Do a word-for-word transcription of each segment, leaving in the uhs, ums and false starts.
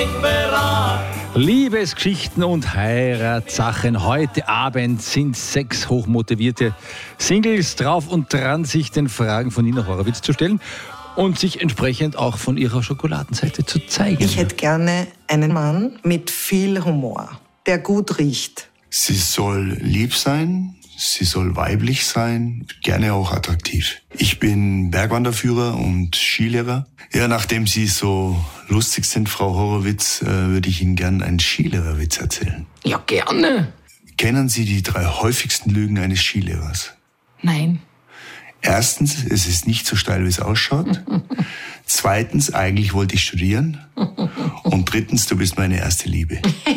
Liebesgeschichten und Heiratssachen. Heute Abend sind sechs hochmotivierte Singles drauf und dran, sich den Fragen von Nina Horowitz zu stellen und sich entsprechend auch von ihrer Schokoladenseite zu zeigen. Ich hätte gerne einen Mann mit viel Humor, der gut riecht. Sie soll lieb sein, sie soll weiblich sein, gerne auch attraktiv. Ich bin Bergwanderführer und Skilehrer. Ja, nachdem Sie so lustig sind, Frau Horowitz, äh, würde ich Ihnen gerne einen Skilehrerwitz erzählen. Ja, gerne. Kennen Sie die drei häufigsten Lügen eines Skilehrers? Nein. Erstens, es ist nicht so steil, wie es ausschaut. Zweitens, eigentlich wollte ich studieren. Und drittens, du bist meine erste Liebe.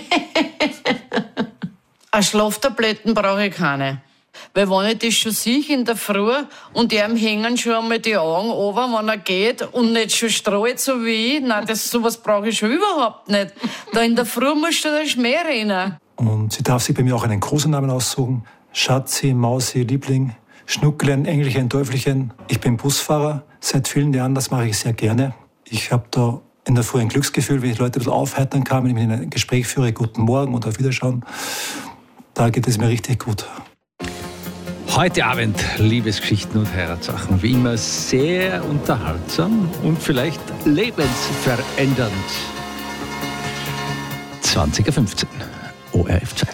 Eine Schlaftabletten brauche ich keine. Weil wenn ich das schon sehe in der Früh und ihm hängen schon einmal die Augen runter, wenn er geht und nicht schon strahlt so wie ich, nein, das, sowas brauche ich schon überhaupt nicht. Da in der Früh musst du den Schmäh rennen. Und sie darf sich bei mir auch einen Kosenamen aussuchen. Schatzi, Mausi, Liebling, Schnucklein, Engelchen, Teufelchen. Ich bin Busfahrer seit vielen Jahren, das mache ich sehr gerne. Ich habe da in der Früh ein Glücksgefühl, wenn ich Leute ein bisschen aufheitern kann, wenn ich mit ihnen ein Gespräch führe, guten Morgen und auf Wiederschauen. Da geht es mir richtig gut. Heute Abend Liebesgeschichten und Heiratssachen. Wie immer sehr unterhaltsam und vielleicht lebensverändernd. zwanzig Uhr fünfzehn, O R F zwei.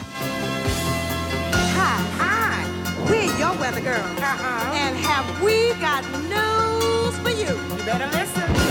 Hi, hi, we're your weather girl. Uh-huh. And have we got news for you? You better listen.